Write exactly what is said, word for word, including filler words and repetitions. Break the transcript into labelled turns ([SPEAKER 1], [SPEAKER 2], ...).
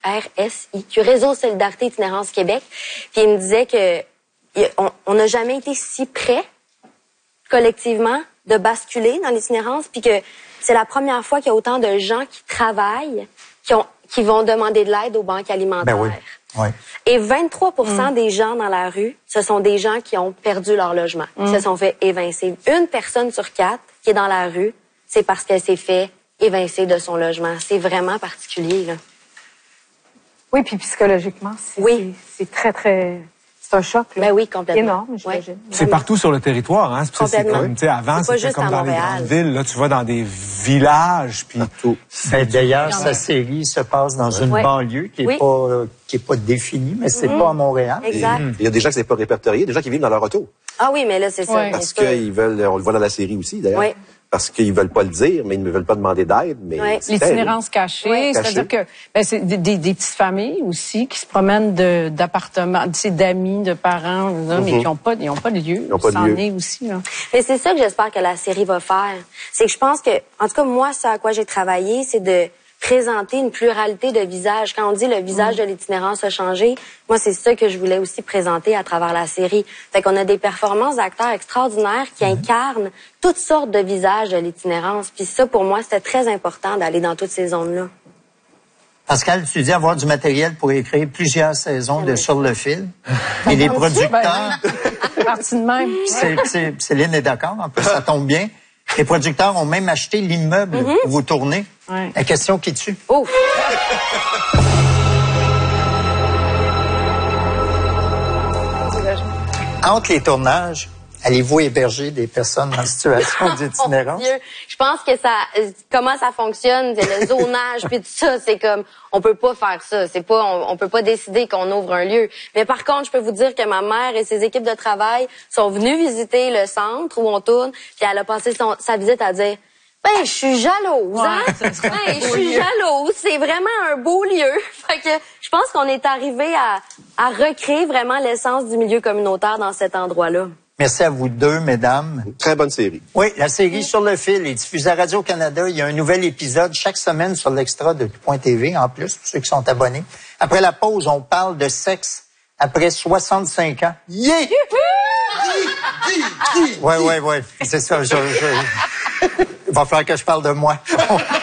[SPEAKER 1] R S I Q, Réseau Solidarité Itinérance Québec. Puis il me disait que on n'a jamais été si près, collectivement, de basculer dans l'itinérance, puis que c'est la première fois qu'il y a autant de gens qui travaillent, qui, ont, qui vont demander de l'aide aux banques alimentaires.
[SPEAKER 2] Ben oui. Oui.
[SPEAKER 1] Et vingt-trois pour cent
[SPEAKER 3] mm.
[SPEAKER 1] des gens dans la rue, ce sont des gens qui ont perdu leur logement, qui mm. se sont fait évincer. Une personne sur quatre qui est dans la rue, c'est parce qu'elle s'est fait évincer de son logement. C'est vraiment particulier, là.
[SPEAKER 3] Oui, puis psychologiquement, c'est
[SPEAKER 1] oui.
[SPEAKER 3] c'est très, très... C'est un choc, là.
[SPEAKER 1] Ben oui, complètement.
[SPEAKER 3] Énorme, j'imagine.
[SPEAKER 4] Oui. C'est partout sur le territoire, hein. C'est comme, tu sais, avant, c'était comme dans les grandes villes. Là, tu vas dans des villages, puis tout.
[SPEAKER 2] Ben, d'ailleurs, sa série se passe dans une
[SPEAKER 1] ouais.
[SPEAKER 2] banlieue qui est
[SPEAKER 1] oui.
[SPEAKER 2] pas, euh, qui est pas définie, mais c'est mmh. pas à Montréal.
[SPEAKER 1] Exact.
[SPEAKER 5] Il y a des gens qui c'est pas répertorié, des gens qui vivent dans leur auto.
[SPEAKER 1] Ah oui, mais là, c'est ça.
[SPEAKER 3] Ouais.
[SPEAKER 5] Parce qu'ils veulent, on le voit dans la série aussi, d'ailleurs.
[SPEAKER 1] Oui.
[SPEAKER 5] Parce qu'ils veulent pas le dire, mais ils ne veulent pas demander d'aide. Mais
[SPEAKER 1] ouais.
[SPEAKER 3] L'itinérance cachée,
[SPEAKER 1] ouais.
[SPEAKER 3] c'est-à-dire que ben, c'est des, des, des petites familles aussi qui se promènent de, d'appartements, d'amis, de parents, mm-hmm. mais qui n'ont pas, ils ont pas de lieu.
[SPEAKER 5] Ils ont pas de lieu.
[SPEAKER 3] Est aussi, là.
[SPEAKER 1] Mais c'est ça que j'espère que la série va faire. C'est que je pense que, en tout cas, moi, ce à quoi j'ai travaillé, c'est de présenter une pluralité de visages. Quand on dit le visage de l'itinérance a changé, moi, c'est ça que je voulais aussi présenter à travers la série. Fait qu'on a des performances d'acteurs extraordinaires qui mm-hmm. incarnent toutes sortes de visages de l'itinérance. Puis ça, pour moi, c'était très important d'aller dans toutes ces zones-là.
[SPEAKER 2] Pascal, tu dis avoir du matériel pour écrire plusieurs saisons de Sur le fil. Et les producteurs...
[SPEAKER 3] C'est parti de même.
[SPEAKER 2] C'est, c'est, Céline est d'accord, en plus, ça tombe bien. Les producteurs ont même acheté l'immeuble mm-hmm. où vous tournez.
[SPEAKER 3] Ouais.
[SPEAKER 2] La question qui tue.
[SPEAKER 1] Oh!
[SPEAKER 2] Entre les tournages, allez-vous héberger des personnes en situation d'itinérance?
[SPEAKER 1] Oh, je pense que ça, comment ça fonctionne, c'est le zonage puis tout ça, c'est comme, on peut pas faire ça, c'est pas, on, on peut pas décider qu'on ouvre un lieu. Mais par contre, je peux vous dire que ma mère et ses équipes de travail sont venues visiter le centre où on tourne, puis elle a passé son, sa visite à dire, ben, je suis jalouse, hein?
[SPEAKER 3] Ouais,
[SPEAKER 1] ben, je suis jalouse. C'est vraiment un beau lieu. Fait que je pense qu'on est arrivé à, à recréer vraiment l'essence du milieu communautaire dans cet endroit-là.
[SPEAKER 2] Merci à vous deux, mesdames.
[SPEAKER 5] Très bonne série.
[SPEAKER 2] Oui, la série Sur le fil est diffusée à Radio-Canada. Il y a un nouvel épisode chaque semaine sur l'extra de tout.tv, en plus, pour ceux qui sont abonnés. Après la pause, on parle de sexe après soixante-cinq ans. Yeah! Oui, oui, oui. C'est ça. Je, je... Il va falloir que je parle de moi.